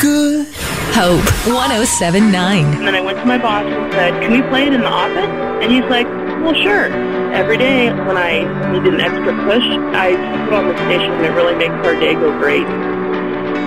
good. Hope 107.9. And then I went to my boss and said, can we play it in the office? And he's like, well, sure. Every day when I needed an extra push, I put on the station and it really makes our day go great.